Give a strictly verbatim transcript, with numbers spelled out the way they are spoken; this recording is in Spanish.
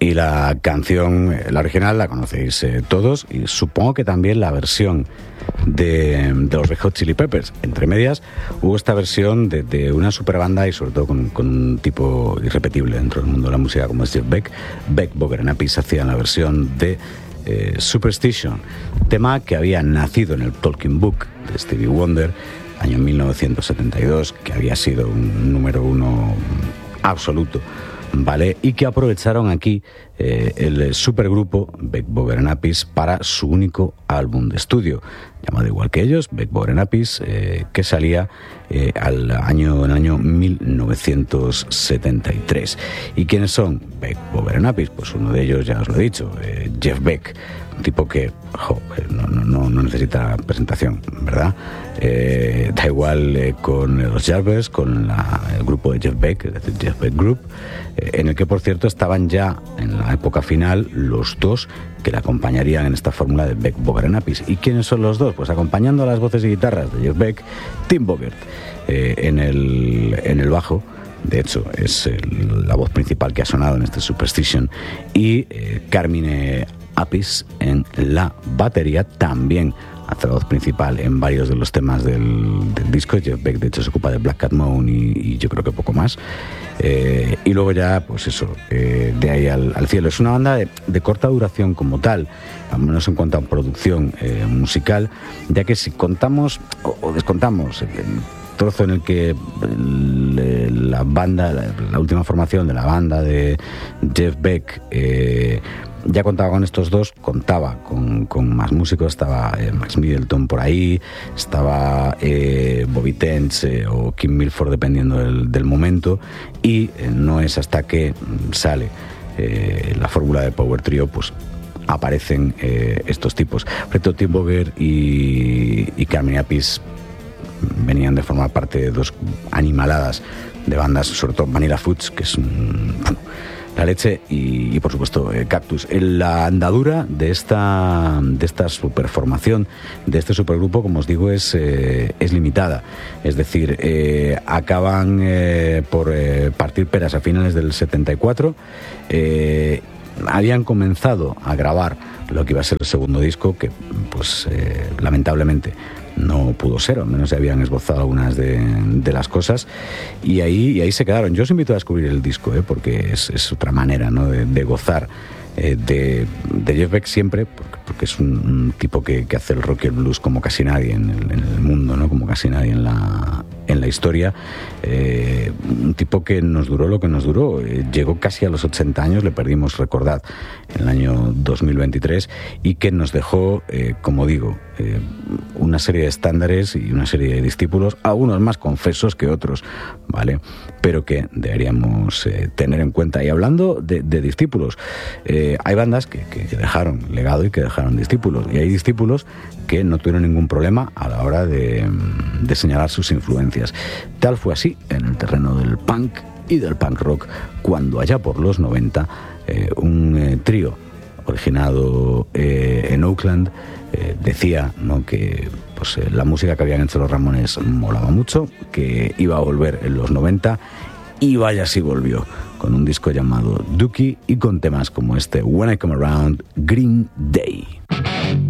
Y la canción, la original, la conocéis eh, todos, y supongo que también la versión de, de los Red Hot Chili Peppers. Entre medias hubo esta versión de, de una super banda y sobre todo con, con un tipo irrepetible dentro del mundo de la música como es Jeff Beck. Beck, Boger and Appice hacían la versión de eh, Superstition, tema que había nacido en el Talking Book de Stevie Wonder, año mil novecientos setenta y dos, que había sido un número uno absoluto, ¿vale? Y que aprovecharon aquí eh, el supergrupo Beck, Boger and Appice para su único álbum de estudio, llamado igual que ellos, Beck, Boger and Appice, eh, que salía eh, al año, en el año mil novecientos setenta y tres. ¿Y quiénes son Beck, Boger and Appice? Pues uno de ellos, ya os lo he dicho, eh, Jeff Beck, un tipo que jo, no, no, no necesita presentación, ¿verdad? Eh, da igual eh, con los Yardbirds, con la, el grupo de Jeff Beck, es decir, Jeff Beck Group, eh, en el que, por cierto, estaban ya en la época final los dos que le acompañarían en esta fórmula de Beck, Boger and Appice. ¿Y quiénes son los dos? Pues acompañando a las voces y guitarras de Jeff Beck, Tim Bogert eh, en, el, en el bajo. De hecho, es el, la voz principal que ha sonado en este Superstition, y eh, Carmine Appice en la batería, también hace la voz principal en varios de los temas del, del disco. Jeff Beck, de hecho, se ocupa de Black Cat Moon y, y yo creo que poco más. Eh, y luego ya, pues eso, eh, de ahí al, al cielo. Es una banda de, de corta duración como tal, al menos en cuanto a producción eh, musical, ya que si contamos o, o descontamos el, el trozo en el que el, la banda, la, la última formación de la banda de Jeff Beck eh, ya contaba con estos dos, contaba con, con más músicos, estaba eh, Max Middleton por ahí, estaba eh, Bobby Tench eh, o Kim Milford, dependiendo del, del momento, y eh, no es hasta que sale eh, la fórmula de Power Trio, pues aparecen eh, estos tipos. Por ejemplo, Tim Bogert y, y Carmine Appice venían de formar parte de dos animaladas de bandas, sobre todo Vanilla Fudge, que es un, la leche, y, y por supuesto eh, Cactus. La andadura de esta de esta superformación, de este supergrupo, como os digo, es, eh, es limitada. Es decir, eh, acaban eh, por eh, partir peras a finales del setenta y cuatro. Eh, habían comenzado a grabar lo que iba a ser el segundo disco, que pues eh, lamentablemente no pudo ser, o al menos se habían esbozado algunas de, de las cosas, y ahí, y ahí se quedaron. Yo os invito a descubrir el disco, ¿eh? Porque es, es otra manera, ¿no?, de, de gozar eh, de, de Jeff Beck siempre, porque, porque es un, un tipo que, que hace el rock y el blues como casi nadie en el, en el mundo, ¿no?, como casi nadie en la, en la historia. Eh, un tipo que nos duró lo que nos duró, eh, llegó casi a los ochenta años, le perdimos, recordad, en el año dos mil veintitrés, y que nos dejó, eh, como digo, eh, una serie de estándares y una serie de discípulos, algunos más confesos que otros, ¿vale?, pero que deberíamos eh, tener en cuenta. Y hablando de, de discípulos, eh, hay bandas que, que, que dejaron legado y que dejaron discípulos, y hay discípulos que no tuvieron ningún problema a la hora de, de señalar sus influencias. Tal fue así en el terreno del punk y del punk rock, cuando allá por los noventa eh, un eh, trío originado eh, en Oakland eh, decía, ¿no?, que pues, eh, la música que habían hecho los Ramones molaba mucho, que iba a volver en los noventa, y vaya si volvió, con un disco llamado Dookie y con temas como este When I Come Around, Green Day.